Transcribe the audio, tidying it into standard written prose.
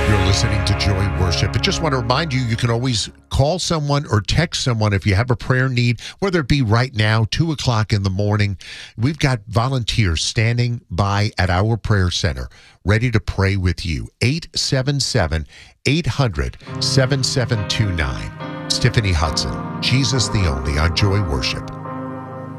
You're listening to Joy Worship. I just want to remind you, you can always call someone or text someone if you have a prayer need, whether it be right now, 2 o'clock in the morning. We've got volunteers standing by at our prayer center, ready to pray with you. 877-800-7729. Tiffany Hudson, Jesus the Only on Joy Worship.